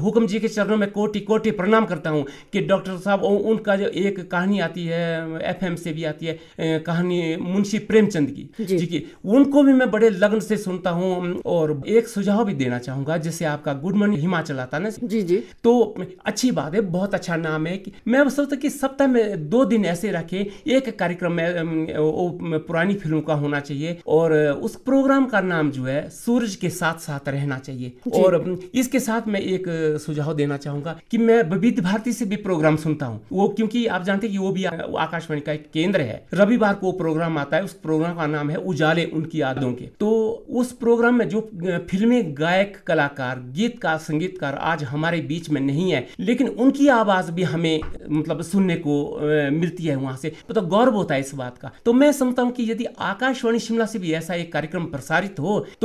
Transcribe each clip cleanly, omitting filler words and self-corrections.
हुक्म जी के चरणों में कोटि कोटि प्रणाम करता हूँ कि डॉक्टर साहब उनका जो एक कहानी आती है, एफएम से भी आती है, कहानी मुंशी प्रेमचंद की जी की, उनको भी मैं बड़े लगन से सुनता हूँ। और एक सुझाव भी देना चाहूंगा, जैसे आपका गुड मॉर्निंग हिमाचल आता ना जी जी, तो अच्छी बात है, बहुत अच्छा नाम है। कि मैं सोचता कि सप्ताह में 2 दिन ऐसे रखे, एक कार्यक्रम में पुरानी फिल्मों का होना चाहिए और उस प्रोग्राम का नाम जो है सूरज के साथ साथ रहना चाहिए। और इसके साथ मैं एक सुझाव देना चाहूंगा कि मैं विविध भारती से भी प्रोग्राम सुनता हूँ, वो क्योंकि आप जानते हैं कि वो भी आकाशवाणी का एक केंद्र है। रविवार को प्रोग्राम आता है, उस प्रोग्राम का नाम है उजाले उनकी यादों के। तो उस प्रोग्राम में जो फिल्मी गायक, कलाकार, गीतकार, संगीतकार आज हमारे बीच में नहीं है, लेकिन उनकी आवाज भी हमें मतलब सुनने को मिलती है वहां से, तो गौरव होता है इस बात का। तो मैं समझता हूँ कि यदि आकाशवाणी शिमला से भी ऐसा एक कार्यक्रम प्रसारित हो तो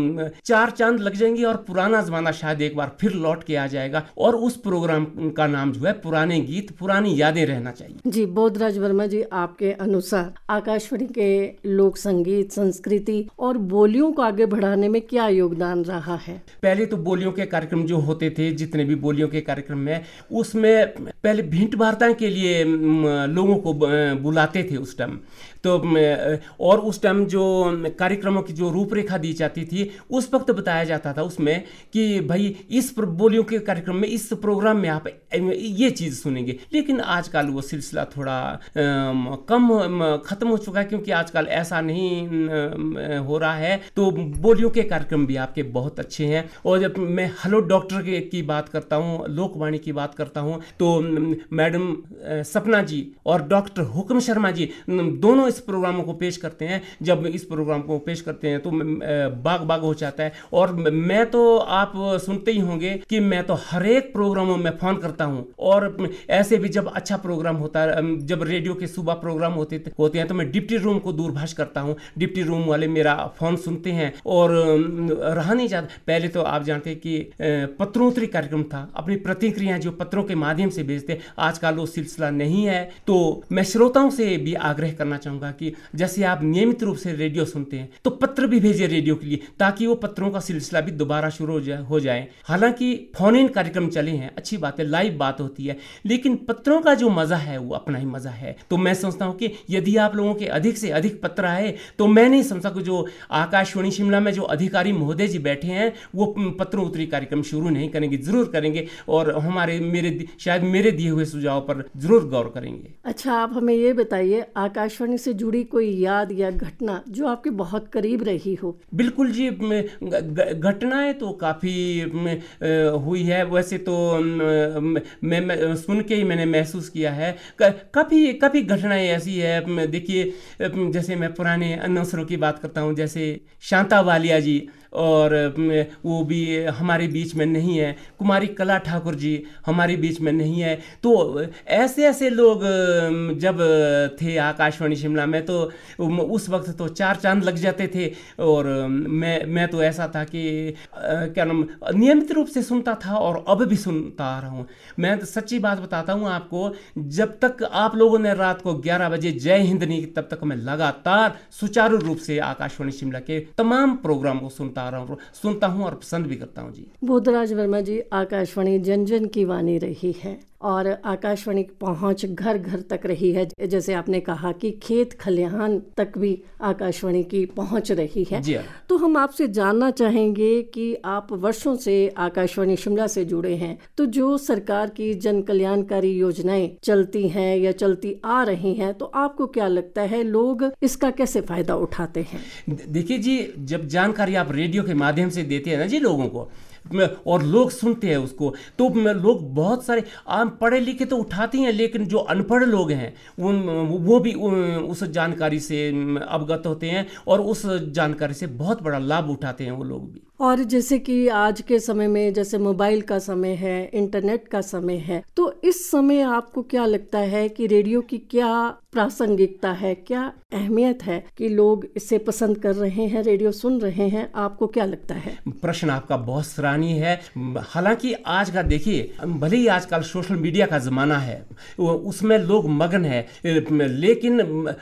4 चांद लग जाएंगे और पुराना जमाना शायद एक बार फिर लौट के आ जाएगा। और उस प्रोग्राम का नाम जो है पुराने गीत पुरानी यादें रहना चाहिए। जी, बोधराज वर्मा जी, आपके अनुसार आकाशवाणी के लोक संगीत, संस्कृति और बोलियों को आगे बढ़ाने में क्या योगदान रहा है? पहले तो बोलियों के कार्यक्रम जो होते थे, जितने भी बोलियों के कार्यक्रम में, उसमें पहले भेंट वार्ता के लिए लोगों को बुलाते थे उस टाइम। तो और उस टाइम जो कार्यक्रमों की जो रूपरेखा दी जाती थी, उस वक्त बताया जाता था उसमें कि भाई इस बोलियों के कार्यक्रम में, इस प्रोग्राम में आप ये चीज़ सुनेंगे। लेकिन आजकल वो सिलसिला थोड़ा कम खत्म हो चुका है, क्योंकि आजकल ऐसा नहीं हो रहा है। तो बोलियों के कार्यक्रम भी आपके बहुत अच्छे हैं। और जब मैं हेलो डॉक्टर की बात करता हूँ, लोकवाणी की बात करता हूँ, तो मैडम सपना जी और डॉक्टर हुक्म शर्मा जी दोनों इस प्रोग्रामों को पेश करते हैं। जब इस प्रोग्राम को पेश करते हैं तो बाग बाग हो जाता है। और मैं तो, आप सुनते ही होंगे कि मैं तो हर एक प्रोग्रामों में फोन करता हूं। और ऐसे भी जब अच्छा प्रोग्राम होता है, जब रेडियो के सुबह प्रोग्राम होते हैं तो मैं डिप्टी रूम को दूरभाष करता हूं। डिप्टी रूम वाले मेरा फोन सुनते हैं। और रहा नहीं जाता, पहले तो आप जानते हैं कि पत्रोत्तरी कार्यक्रम था, अपनी प्रतिक्रियाएं जो पत्रों के माध्यम से भेजते, आजकल वो सिलसिला नहीं है। तो मैं श्रोताओं से भी आग्रह करना चाहूंगा कि जैसे आप नियमित रूप से रेडियो सुनते हैं तो पत्र भी भेजिए रेडियो के लिए, ताकि वो पत्रों का सिलसिला भी दोबारा शुरू हो जाए। हालांकि फोन इन कार्यक्रम चले हैं, अच्छी बात है, लाइव बात होती है, लेकिन पत्रों का जो मजा है वो अपना ही मजा है। तो मैं समझता हूं कि यदि आप लोगों के अधिक से अधिक पत्र आए तो मैं नहीं समझता कि जो आकाशवाणी शिमला में जो अधिकारी महोदय जी बैठे हैं वो पत्रोत्तरी कार्यक्रम शुरू नहीं करेंगे, जरूर करेंगे। और शायद मेरे दिए हुए सुझाव पर जरूर गौर करेंगे। अच्छा, आप हमें ये बताइए, आकाशवाणी से जुड़ी कोई याद या घटना जो आपके बहुत करीब रही हो? बिल्कुल जी, घटनाएं तो काफ़ी हुई है। वैसे तो मैं सुन के ही मैंने महसूस किया है। काफ़ी घटनाएं ऐसी है। देखिए, जैसे मैं पुराने अनाउंसरों की बात करता हूँ, जैसे शांता वालिया जी, और वो भी हमारे बीच में नहीं है। कुमारी कला ठाकुर जी हमारे बीच में नहीं है। तो ऐसे ऐसे लोग जब थे आकाशवाणी शिमला में, तो उस वक्त तो 4 चांद लग जाते थे। और मैं तो ऐसा था कि क्या नाम, नियमित रूप से सुनता था और अब भी सुनता आ रहा हूँ। मैं तो सच्ची बात बताता हूँ आपको, जब तक आप लोगों ने रात को 11 बजे जय हिंद नहीं, तब तक मैं लगातार सुचारू रूप से आकाशवाणी शिमला के तमाम प्रोग्राम को सुनता हूं और पसंद भी करता हूं जी। बोधराज वर्मा जी, आकाशवाणी जन जन की वाणी रही है और आकाशवाणी की पहुंच घर घर तक रही है। जैसे आपने कहा कि खेत खलिहान तक भी आकाशवाणी की पहुंच रही है जी। तो हम आपसे जानना चाहेंगे कि आप वर्षों से आकाशवाणी शिमला से जुड़े हैं, तो जो सरकार की जन कल्याणकारी योजनाएं चलती हैं या चलती आ रही हैं, तो आपको क्या लगता है लोग इसका कैसे फायदा उठाते हैं? देखिए जी, जब जानकारी आप रेडियो के माध्यम से देते हैं ना जी लोगों को, और लोग सुनते हैं उसको, तो लोग बहुत सारे आम पढ़े लिखे तो उठाते हैं, लेकिन जो अनपढ़ लोग हैं वो भी उस जानकारी से अवगत होते हैं और उस जानकारी से बहुत बड़ा लाभ उठाते हैं वो लोग भी। और जैसे कि आज के समय में जैसे मोबाइल का समय है, इंटरनेट का समय है, तो इस समय आपको क्या लगता है कि रेडियो की क्या प्रासंगिकता है, क्या अहमियत है कि लोग इसे पसंद कर रहे हैं, रेडियो सुन रहे हैं? आपको क्या लगता है? प्रश्न आपका बहुत सराहनीय है। हालांकि आज का देखिए, भले ही आजकल सोशल मीडिया का जमाना है, उसमें लोग मगन है, लेकिन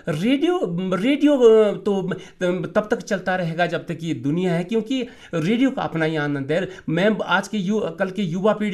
रेडियो तो तब तक चलता रहेगा जब तक ये दुनिया है, क्योंकि रेडियो का अपना ही आनंद है। मैं आज के कल के युवा पीढ़ी